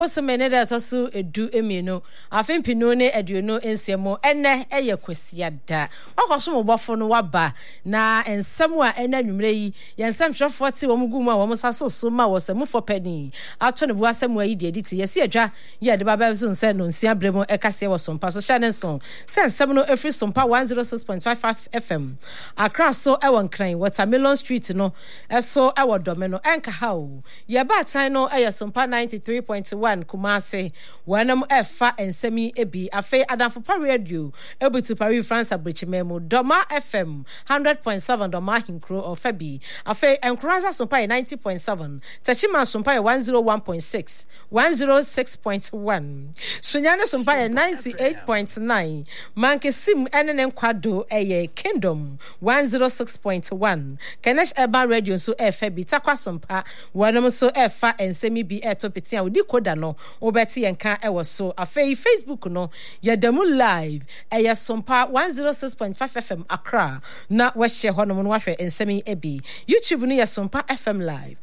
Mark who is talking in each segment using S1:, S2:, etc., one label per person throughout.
S1: Osomene da tosu edu emienu afin pinu ne aduonu ensemo enne eye kwesiada wakoso mobofo no waba na ensemu a ena nwumre yi yensem hwefo te wo mugu mu a wo musaso so ma wo semu fo pani ato ne buasemu ayi de editi yesi adwa ye de baba so nse no nsia bremo ekase wo sompa so sha so sensem no efri sompa 106.55 FM Accra so ewon kran Watermelon Street no eso ewo dome no enka ha o ye ba tan no eye sompa 93.1 Kumase wanam efa ensemi ebi afe Adamfo Radio ebutu Paris France abrichimemo Doma FM 100.7 Doma Hinkro of Fabi afe Enkranza Sompa 90.7 Tashima Sompa 101.6 106.1 Sunyane Sompa 98.9 Manke Sim NNN Kwado eye Kingdom 106.1 Kenesh Urban Radio so Fabi Takwa Sompa wanam so efa ensemi bi etopitia odi koda no obeti yenka ewo so afei Facebook no yadamu live eya sompa 106.5 FM Accra na wahye honom no wahwe ensemi ebi YouTube no yasompa FM live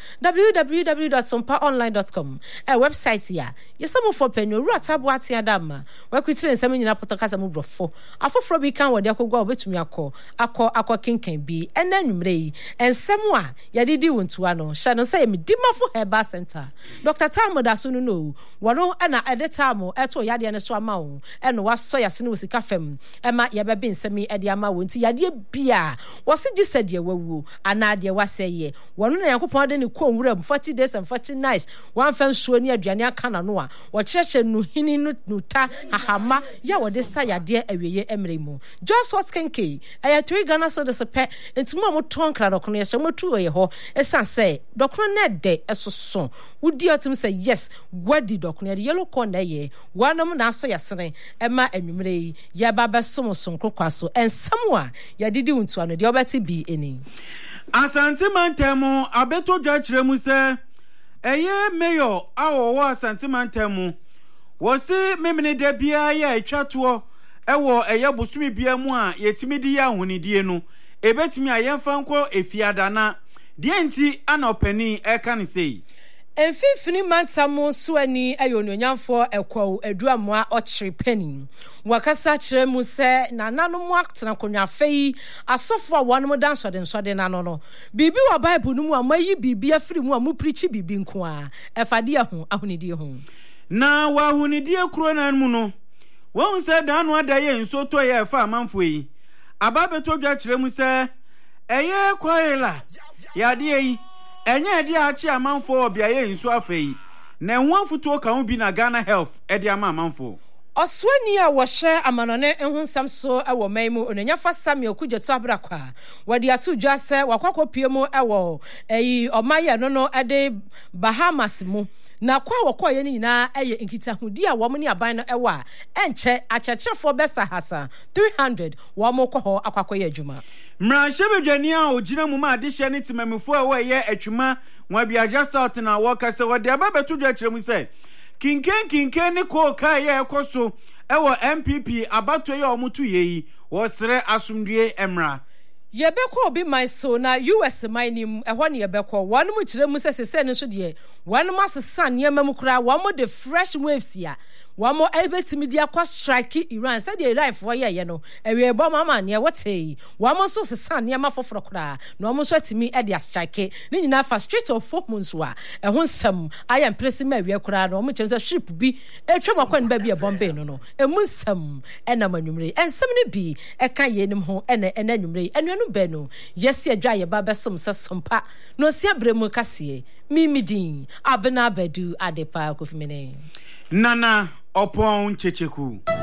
S1: www.sompaonline.com website ya yesamu for penyo rutabo atia dama wakwitire ensemi nyina potokasa mu brofo afoforo bi kan wode akogwa obetumi akọ kinkan bi enanwumre yi ensemu a yadidi wontua no hye no say medimafo Herbal Center Dr. Tamu Dasunu no wono ana edetamo eto yade ne so ama wo eno waso yase ne wosika fam ema yebebe nsemi ede ama wo nti yade bia wose gisede wawu ana de waseye wono na yakopon de ne ko nwuram 40 days and 40 nights wan fan suo ne aduane aka na no a wo kyerehye no hini no ta hahama ya wode sa yade aweye emremu just what kenke aya 3 Ghana so de sepe entuma mo ton kra dokono yese mo tu ye ho esan say dokono na de esoso wudi atum say yes gwadi dokono de yellow corn na ye wanam na so yasene ema anwumre yi ya baba somo sonko kwaso ensam a ya didi wuntu ano de obeti bi eni
S2: Asante Mantemu abeto dwa kiremu se eye mayor awowo Asante Mantemu wosi memene de bia ya etwato ewo eye bosumi bia mu a yetimi di ya honidie no ebetimi ayemfa nko efiadana de enti ana opani eka ne sei
S1: Enfifini mantamu suani ayononyamfo ekwo eduamoa ochiri penny wakasa kiremu se nananu mu aktena konwafei asofo a wonmu dansode nano no bibi wa bible no mu amayi bibi afiri mu amu preach bibi nko a efade ho ahonidie ho
S2: na wa ahonidie kuro nan mu no won se danu adaye nsoto ye fa amanfo yi ababeto dwa kiremu se eye kwarela yade yi enye edi achi amanfo obiaye nsu afei na enwanfuto ka ho bi na Ghana Health edi amanfo
S1: Oswani a wohye amanone ehunsam so ewo maimu onenyafa Samuel kujeto abrakwa wadi atu dwase wakwakopie mu ewo eyi omaye no ede Bahamas mu na kwa wakoye ni nyina eye nkitahudi a wo ni aban no ewa enche achechefo besa hasa 300 wo mo kɔ akwakoye adwuma
S2: mranhebedwani a ogina mu ma adehye ne timamifo a wo ye atwuma wabiaja South na wo kase wode ababeto dwa kiremu se kinken ne ko kai ye ekoso ewo MPP abato ye omutu yeyi wo sere asumdue emra
S1: yebeko obi maiso na US minim ehwo ne yebeko wonu mu kiremu sese ne so de wonu masesa ne mamukura wo mo the fresh waves ya wamo ebetimi dia kwa strike Iran said the life for ye no ewe bo mama ne wote wamo so sesa ne mafoforo kura na wamo so atimi e dia strike ni nyina fa street of folk munso a ehun sam ayam presi ma ewe kura na wamo chemse ship bi etwa makwan ba bi e bombe no emun sam ena manwumre ensam ne bi e kan ye nim ho ena anwumre enuanu be no yesi adwa ye ba besom sesompa no sia bremu kase mimidin abena badu adepa kofimene
S2: Nana Opon Checheku